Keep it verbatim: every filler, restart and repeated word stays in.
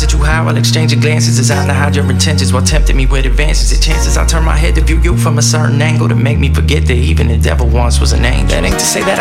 eyes that you hide while exchanging glances, designed to hide your intentions while tempting me with advances. The chances I turn my head to view you from a certain angle to make me forget that even the devil once was an angel. That ain't to say that I